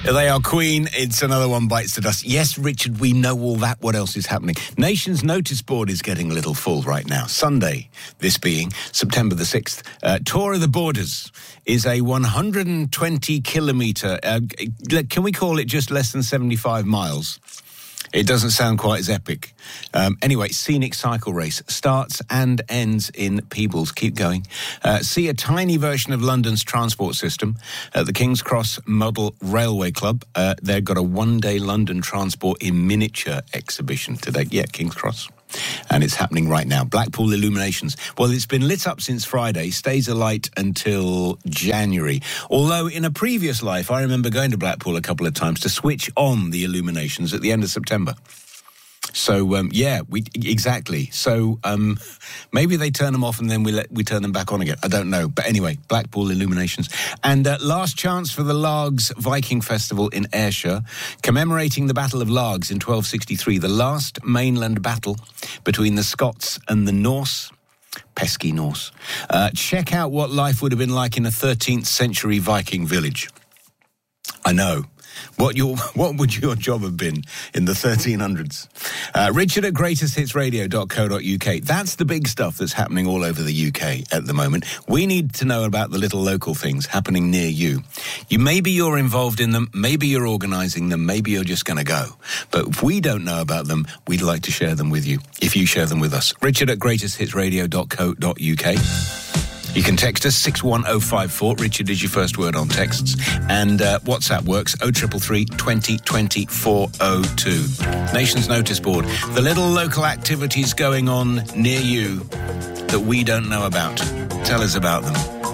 They are Queen. It's Another One Bites the Dust. Yes, Richard, we know all that. What else is happening? Nation's notice board is getting a little full right now. Sunday, this being September the 6th. Tour of the Borders is a 120-kilometre, can we call it just less than 75 miles? It doesn't sound quite as epic. Anyway, scenic cycle race starts and ends in Peebles. Keep going. See a tiny version of London's transport system at the King's Cross Model Railway Club. They've got a one-day London transport in miniature exhibition today. Yeah, King's Cross. And it's happening right now. Blackpool Illuminations. Well, it's been lit up since Friday, stays alight until January. Although in a previous life, I remember going to Blackpool a couple of times to switch on the illuminations at the end of September. So, exactly. So, maybe they turn them off and then we turn them back on again. I don't know. But anyway, Blackpool Illuminations. And last chance for the Largs Viking Festival in Ayrshire, commemorating the Battle of Largs in 1263, the last mainland battle between the Scots and the Norse. Pesky Norse. Check out what life would have been like in a 13th century Viking village. I know. What would your job have been in the 1300s? Richard at greatesthitsradio.co.uk. That's the big stuff that's happening all over the UK at the moment. We need to know about the little local things happening near you. Maybe you're involved in them, maybe you're organising them, maybe you're just going to go. But if we don't know about them, we'd like to share them with you, if you share them with us. Richard at greatesthitsradio.co.uk. You can text us 61054. Richard is your first word on texts. And WhatsApp works 0333 20 20 402. Nation's Notice Board. The little local activities going on near you that we don't know about. Tell us about them.